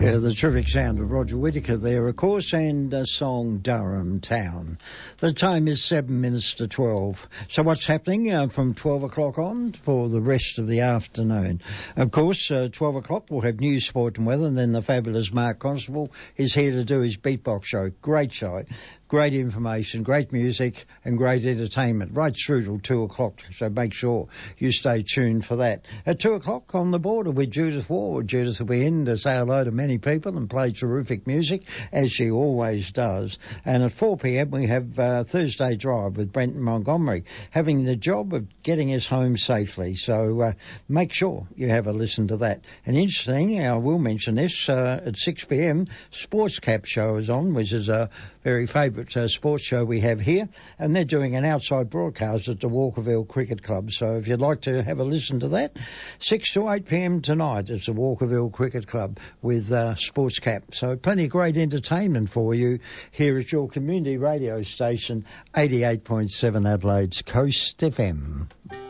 Yeah, the terrific sound of Roger Whittaker there, of course, and a song Durham Town. The time is 7 minutes to 12. So what's happening from 12 o'clock on for the rest of the afternoon? Of course, 12 o'clock we'll have news, sport and weather, and then the fabulous Mark Constable is here to do his beatbox show. Great show. Great information, great music and great entertainment right through till 2 o'clock, so make sure you stay tuned for that. At 2 o'clock on the border with Judith Ward. Judith will be in to say hello to many people and play terrific music, as she always does. And at 4 p.m. we have Thursday Drive with Brenton Montgomery, having the job of getting us home safely. So make sure you have a listen to that. And interesting, I will mention this, at 6 p.m. Sports Cap show is on, which is a very favourite sports show we have here, and they're doing an outside broadcast at the Walkerville Cricket Club. So if you'd like to have a listen to that, 6 to 8 p.m. tonight it's the Walkerville Cricket Club with Sports Cap. So plenty of great entertainment for you here at your community radio station, 88.7 Adelaide's Coast FM.